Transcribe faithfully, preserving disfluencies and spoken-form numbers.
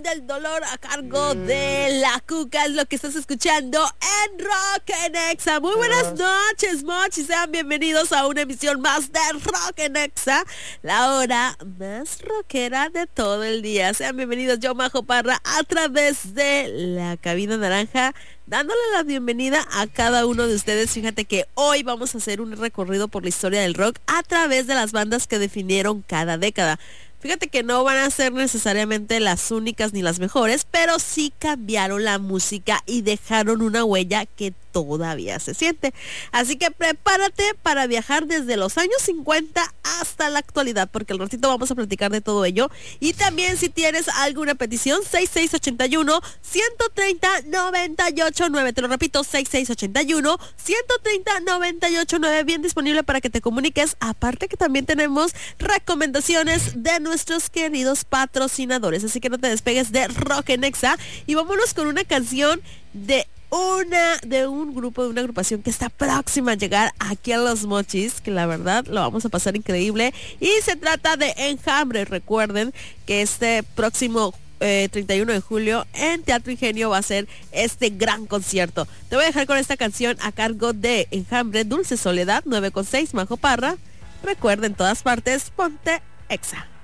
del dolor a cargo de La Cuca, es lo que estás escuchando en Rock en Exa. Muy buenas noches, Mochi, sean bienvenidos a una emisión más de Rock en Exa, la hora más rockera de todo el día. Sean bienvenidos, yo Majo Parra, a través de la cabina naranja, dándole la bienvenida a cada uno de ustedes. Fíjate que hoy vamos a hacer un recorrido por la historia del rock a través de las bandas que definieron cada década. Fíjate que no van a ser necesariamente las únicas ni las mejores, pero sí cambiaron la música y dejaron una huella que todavía se siente. Así que prepárate para viajar desde los años cincuenta hasta la actualidad, porque al ratito vamos a platicar de todo ello. Y también si tienes alguna petición, seis seis ocho uno, uno tres cero, nueve ocho nueve. Te lo repito, seis seis ocho uno, uno tres cero, nueve ocho nueve. Bien disponible para que te comuniques. Aparte que también tenemos recomendaciones de nuestros queridos patrocinadores. Así que no te despegues de Rock en Exa. Y vámonos con una canción de una de un grupo, de una agrupación que está próxima a llegar aquí a Los Mochis, que la verdad lo vamos a pasar increíble, y se trata de Enjambre. Recuerden que este próximo eh, treinta y uno de julio en Teatro Ingenio va a ser este gran concierto. Te voy a dejar con esta canción a cargo de Enjambre, Dulce Soledad, nueve con seis, Majo Parra. Recuerden, en todas partes, ponte Exa.